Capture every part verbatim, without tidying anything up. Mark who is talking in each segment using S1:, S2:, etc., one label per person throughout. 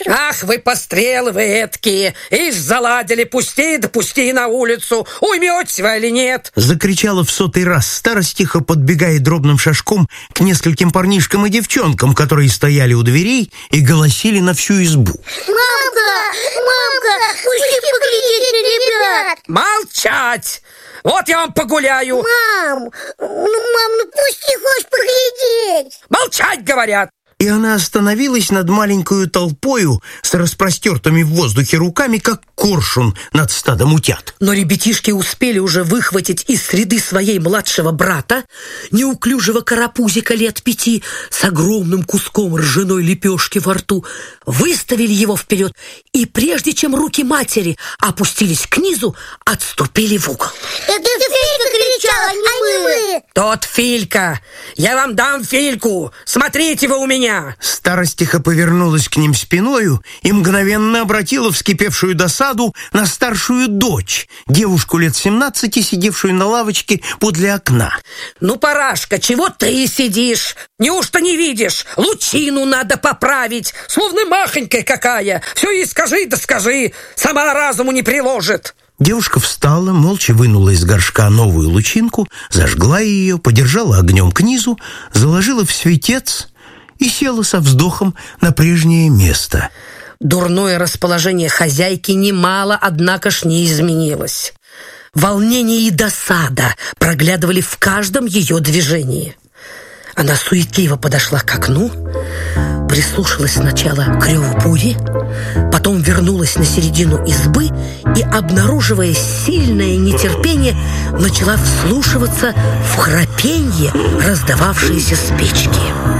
S1: Ах, вы пострелы вы эткие! Ишь, заладили, пусти да пусти на улицу! Уйметесь вы или нет?
S2: Закричала в сотый раз старостиха, подбегая дробным шажком к нескольким парнишкам и девчонкам, которые стояли у дверей и голосили на всю избу.
S3: Мамка! Мамка! Пусти поглядеть на ребят!
S1: Молчать! Вот я вам погуляю!
S3: Мам! Ну, мам, ну пусти хоть поглядеть!
S1: Молчать, говорят!
S2: И она остановилась над маленькою толпою с распростертыми в воздухе руками, как коршун над стадом утят.
S1: Но ребятишки успели уже выхватить из среды своей младшего брата, неуклюжего карапузика лет пяти, с огромным куском ржаной лепешки во рту, выставили его вперед, и прежде чем руки матери опустились к низу, отступили в угол.
S3: Это Филька кричала, а не мы!
S1: Тот Филька! Я вам дам Фильку! Смотрите вы у меня!
S2: Старостиха повернулась к ним спиною и мгновенно обратила вскипевшую досаду на старшую дочь, девушку лет семнадцати, сидевшую на лавочке подле окна.
S1: Ну, Парашка, чего ты сидишь? Неужто не видишь? Лучину надо поправить, словно махонькая какая. Все ей скажи да скажи, сама разуму не приложит.
S2: Девушка встала, молча вынула из горшка новую лучинку, зажгла ее, подержала огнем к низу, заложила в светец и села со вздохом на прежнее место.
S1: Дурное расположение хозяйки немало, однако ж, не изменилось. Волнение и досада проглядывали в каждом ее движении. Она суетливо подошла к окну, прислушалась сначала к реву бури, потом вернулась на середину избы и, обнаруживая сильное нетерпение, начала вслушиваться в храпенье, раздававшееся с печки.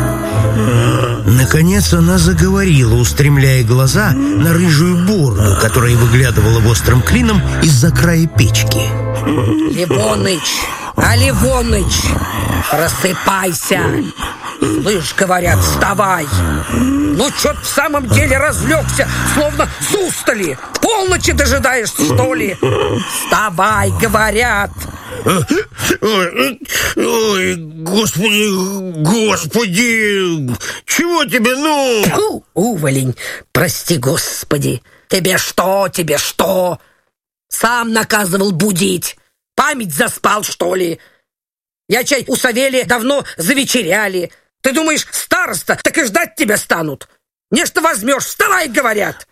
S2: Наконец она заговорила, устремляя глаза на рыжую бороду, которая выглядывала острым клином из-за края печки.
S1: Ливоныч, а Ливоныч, просыпайся! Слышь, говорят, вставай! Ну, чё ты в самом деле разлегся, словно с устали? Полночи дожидаешься, что ли? Вставай, говорят!
S2: Ой, ой, господи, господи, чего тебе, ну?
S1: Фу, уволень, прости, господи. Тебе что, тебе что? Сам наказывал будить. Память заспал, что ли? Я чай у Савелия давно завечеряли. Ты думаешь, староста, так и ждать тебя станут? Нечто возьмешь, вставай, говорят.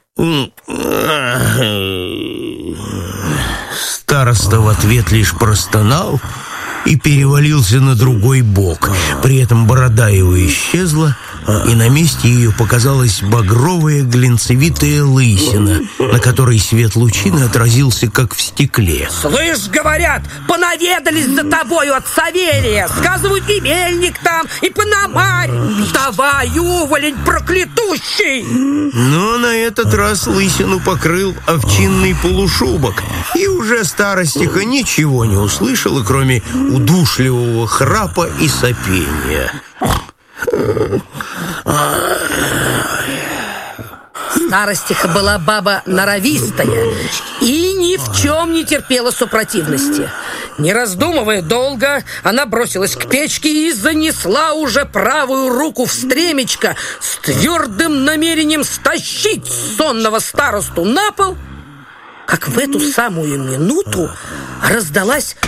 S2: Староста в ответ лишь простонал и перевалился на другой бок. При этом борода его исчезла, и на месте ее показалась багровая глинцевитая лысина, на которой свет лучины отразился, как в стекле.
S1: Слышь, говорят, понаведались за тобою от Савелия. Сказывают, и мельник там, и пономарь. Давай, уволень проклятущий!
S2: Но на этот раз лысину покрыл овчинный полушубок, и уже старостиха ничего не услышала, кроме удушливого храпа и сопения.
S1: Старостиха была баба норовистая и ни в чем не терпела супротивности. Не раздумывая долго, она бросилась к печке и занесла уже правую руку в стремечко с твердым намерением стащить сонного старосту на пол, как в эту самую минуту раздалась